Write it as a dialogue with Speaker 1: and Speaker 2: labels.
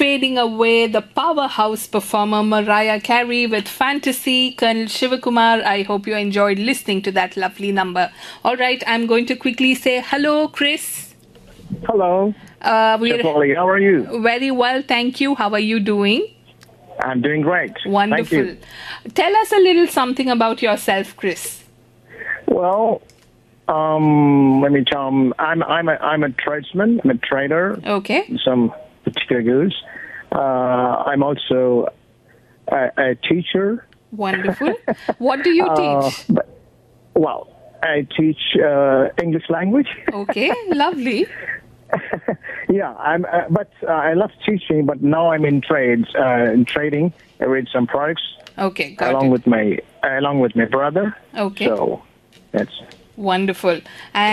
Speaker 1: fading away, the powerhouse performer Mariah Carey with Fantasy. Colonel Shivakumar, I hope you enjoyed listening to that lovely number. All right, I'm going to quickly say hello, Chris.
Speaker 2: Hello.
Speaker 1: We're
Speaker 2: How are you?
Speaker 1: very well, thank you. How are you doing?
Speaker 2: I'm doing great.
Speaker 1: Wonderful.
Speaker 2: Thank you.
Speaker 1: Tell us a little something about yourself, Chris.
Speaker 2: Well, let me tell you, I'm a tradesman. I'm a trader.
Speaker 1: Okay.
Speaker 2: In some particular goods. I'm also a teacher.
Speaker 1: Wonderful. What do you teach?
Speaker 2: I teach English language.
Speaker 1: Okay, lovely.
Speaker 2: Yeah, I love teaching, but now I'm in trades, in trading. I read some products.
Speaker 1: Okay, got
Speaker 2: along
Speaker 1: it.
Speaker 2: with my brother.
Speaker 1: Okay.
Speaker 2: So that's
Speaker 1: Wonderful.